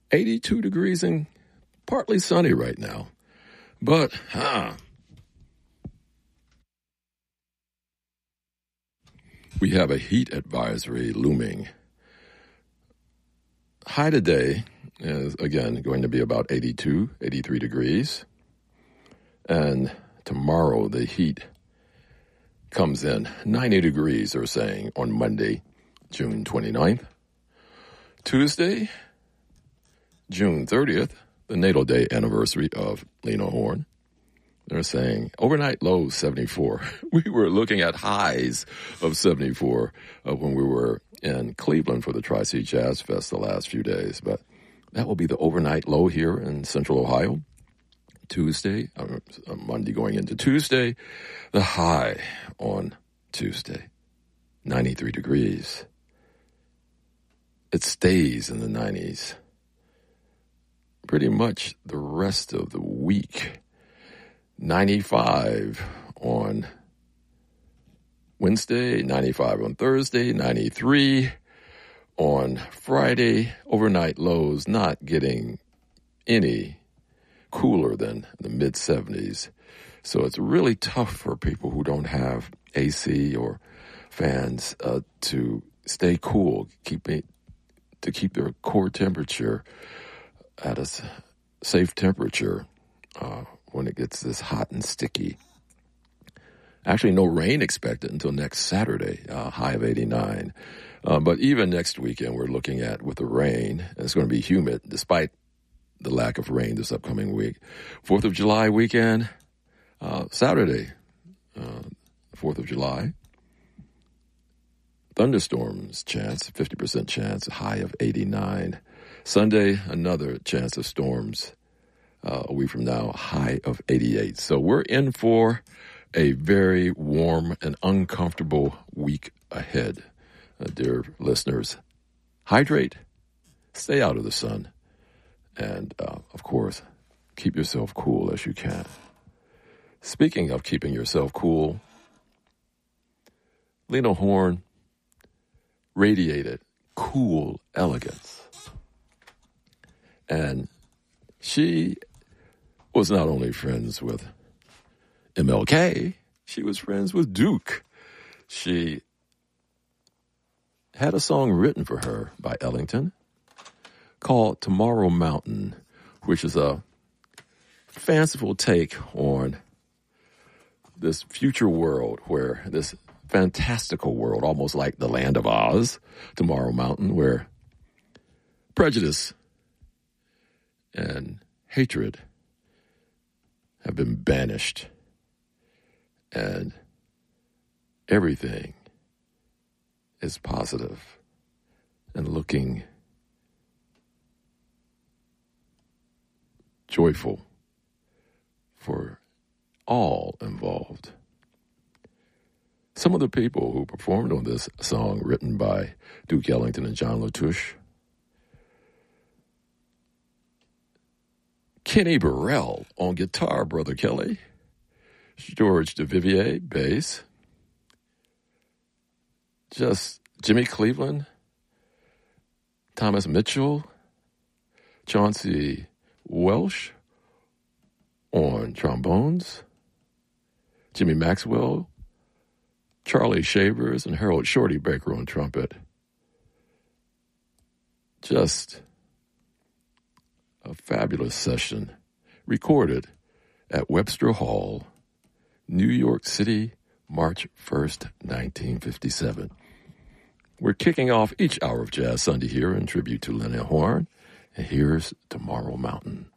82 degrees and partly sunny right now. But, we have a heat advisory looming. High today is, again, going to be about 82, 83 degrees. And tomorrow the heat comes in 90 degrees, they're saying, on Monday, June 29th. Tuesday, June 30th, the natal day anniversary of Lena Horne. They're saying overnight low 74. We were looking at highs of 74 when we were in Cleveland for the Tri-City Jazz Fest the last few days. But that will be the overnight low here in Central Ohio. Tuesday, Monday going into Tuesday, the high on Tuesday, 93 degrees. It stays in the 90s pretty much the rest of the week. 95 on Wednesday, 95 on Thursday, 93 on Friday. Overnight lows not getting any cooler than the mid-70s. So it's really tough for people who don't have AC or fans to stay cool, to keep their core temperature at a safe temperature when it gets this hot and sticky. Actually, no rain expected until next Saturday, high of 89. But even next weekend, we're looking at with the rain, and it's going to be humid despite the lack of rain this upcoming week. 4th of July weekend, Saturday, 4th of July. Thunderstorms chance, 50% chance, high of 89. Sunday, another chance of storms a week from now, high of 88. So we're in for a very warm and uncomfortable week ahead. Dear listeners, hydrate, stay out of the sun, and, of course, keep yourself cool as you can. Speaking of keeping yourself cool, Lena Horne radiated cool elegance. And she was not only friends with MLK, she was friends with Duke. She had a song written for her by Ellington called Tomorrow Mountain, which is a fanciful take on this future world where this fantastical world, almost like the Land of Oz, Tomorrow Mountain, where prejudice and hatred have been banished and everything is positive and looking joyful for all involved. Some of the people who performed on this song written by Duke Ellington and John Latouche: Kenny Burrell on guitar, Brother Kelly. George DeVivier, bass. Just Jimmy Cleveland, Thomas Mitchell, Chauncey Welsh on trombones, Jimmy Maxwell, Charlie Shavers, and Harold Shorty Baker on trumpet. Just a fabulous session recorded at Webster Hall, New York City, March 1st, 1957. We're kicking off each hour of Jazz Sunday here in tribute to Lena Horne, and here's Tomorrow Mountain.